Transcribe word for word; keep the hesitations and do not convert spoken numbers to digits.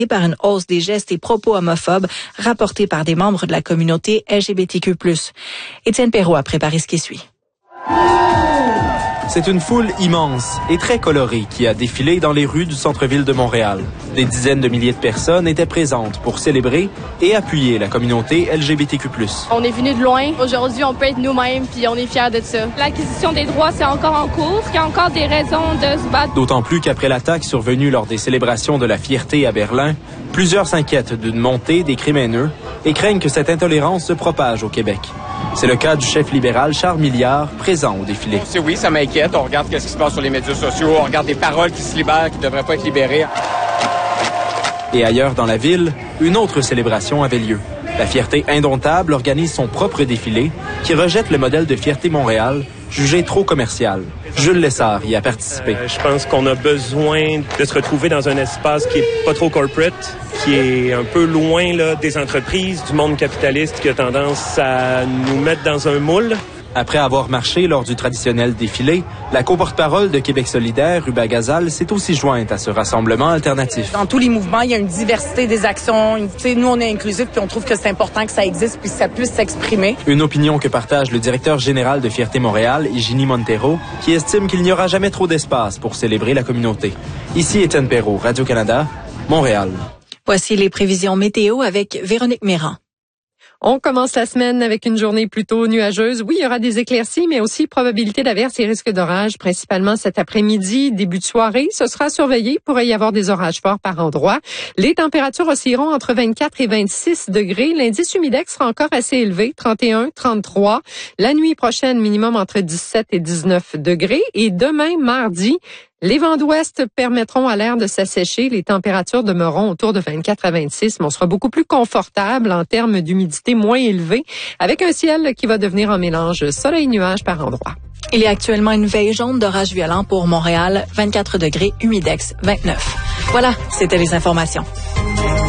par une hausse des gestes et propos homophobes rapportés par des membres de la communauté L G B T Q plus. Étienne Perrault a préparé ce qui suit. C'est une foule immense et très colorée qui a défilé dans les rues du centre-ville de Montréal. Des dizaines de milliers de personnes étaient présentes pour célébrer et appuyer la communauté L G B T Q plus. On est venu de loin. Aujourd'hui, on peut être nous-mêmes puis on est fiers de ça. L'acquisition des droits, c'est encore en cours. Il y a encore des raisons de se battre. D'autant plus qu'après l'attaque survenue lors des célébrations de la fierté à Berlin, plusieurs s'inquiètent d'une montée des crimes haineux et craignent que cette intolérance se propage au Québec. C'est le cas du chef libéral Charles Milliard, présent au défilé. Oui, ça m'inquiète. On regarde ce qui se passe sur les médias sociaux, on regarde des paroles qui se libèrent, qui ne devraient pas être libérées. Et ailleurs dans la ville, une autre célébration avait lieu. La Fierté indomptable organise son propre défilé qui rejette le modèle de Fierté Montréal, jugé trop commercial. Jules Lessard y a participé. Euh, je pense qu'on a besoin de se retrouver dans un espace qui est pas trop corporate, qui est un peu loin là, des entreprises, du monde capitaliste qui a tendance à nous mettre dans un moule. Après avoir marché lors du traditionnel défilé, la co-porte-parole de Québec solidaire, Ruba Gazal, s'est aussi jointe à ce rassemblement alternatif. Dans tous les mouvements, il y a une diversité des actions. Une, nous, on est inclusifs, puis on trouve que c'est important que ça existe, puis que ça puisse s'exprimer. Une opinion que partage le directeur général de Fierté Montréal, Higini Montero, qui estime qu'il n'y aura jamais trop d'espace pour célébrer la communauté. Ici Étienne Perrault, Radio-Canada, Montréal. Voici les prévisions météo avec Véronique Méran. On commence la semaine avec une journée plutôt nuageuse. Oui, il y aura des éclaircies, mais aussi probabilité d'averses et risques d'orage, principalement cet après-midi, début de soirée. Ce sera surveillé. Il pourrait y avoir des orages forts par endroits. Les températures oscilleront entre vingt-quatre et vingt-six degrés. L'indice humidex sera encore assez élevé, trente et un, trente-trois. La nuit prochaine, minimum entre dix-sept et dix-neuf degrés. Et demain, mardi, les vents d'ouest permettront à l'air de s'assécher. Les températures demeureront autour de vingt-quatre à vingt-six, mais on sera beaucoup plus confortable en termes d'humidité moins élevée, avec un ciel qui va devenir un mélange soleil-nuage par endroits. Il y a actuellement une veille jaune d'orage violent pour Montréal, vingt-quatre degrés, humidex vingt-neuf. Voilà, c'était les informations.